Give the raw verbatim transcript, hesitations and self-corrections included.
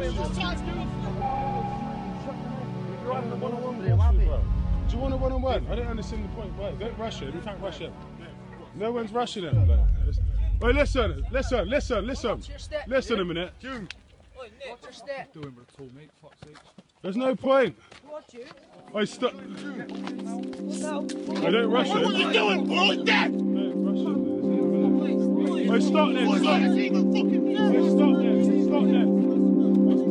Do you want a one-on-one? I don't understand the point. Why? Don't rush him. You can't rush him. No one's rushing him. Like, wait, listen, listen, listen, listen. Listen a minute. June. Watch your step. Doing with a tool, mate. Fuck's sake. There's no point. Watch you. I stop. No. I don't rush him. What are you doing, bro? Dead! Don't rush him. I stop there. Stop. It's even fucking. Stop there. Stop there.